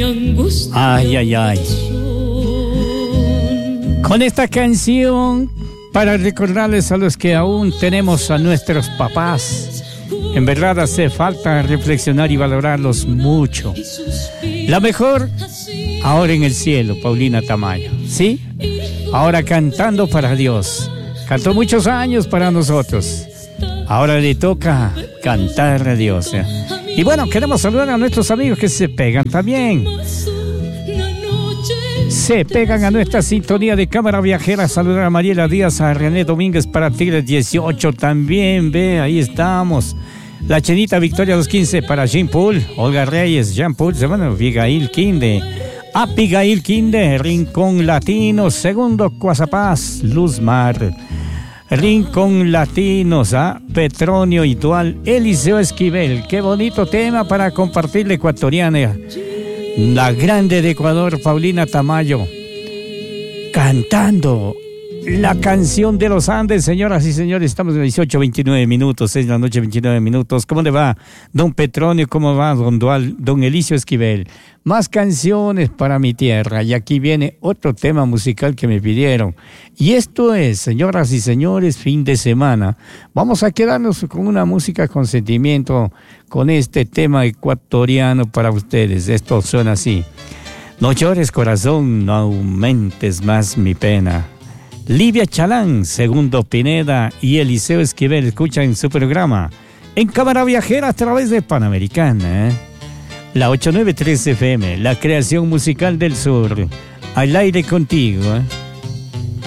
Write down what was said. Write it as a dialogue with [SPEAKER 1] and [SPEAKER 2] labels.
[SPEAKER 1] Ay, ay, ay. Con esta canción, para recordarles a los que aún tenemos a nuestros papás, en verdad hace falta reflexionar y valorarlos mucho. La mejor, ahora en el cielo, Paulina Tamayo, ¿sí? Ahora cantando para Dios. Cantó muchos años para nosotros. Ahora le toca cantar a Dios, ¿eh? Y bueno, queremos saludar a nuestros amigos que se pegan también. Se pegan a nuestra sintonía de Cámara Viajera. Saludar a Mariela Díaz, a René Domínguez para Tigres 18 también. Ve, ahí estamos. La Chenita Victoria 215 para Jean Paul, Olga Reyes, Jean Paul, bueno, Abigail Quinde. Abigail Quinde, Rincón Latino, Segundo Coazapaz, Luz Mar. Rincón Latinos, Petronio y Dual, Eliseo Esquivel. Qué bonito tema para compartir la ecuatoriana. La grande de Ecuador, Paulina Tamayo, cantando la canción de los Andes. Señoras y señores, estamos en 18:29 minutos, 6 de la noche, 29 minutos. ¿Cómo le va, don Petronio? ¿Cómo va, don Dual, don Eliseo Esquivel? Más canciones para mi tierra. Y aquí viene otro tema musical que me pidieron. Y esto es, señoras y señores, fin de semana. Vamos a quedarnos con una música con sentimiento, con este tema ecuatoriano para ustedes. Esto suena así. No llores, corazón, no aumentes más mi pena. Livia Chalán, Segundo Pineda y Eliseo Esquivel escuchan su programa en Cámara Viajera a través de Panamericana, la 893 FM, la creación musical del sur, al aire contigo,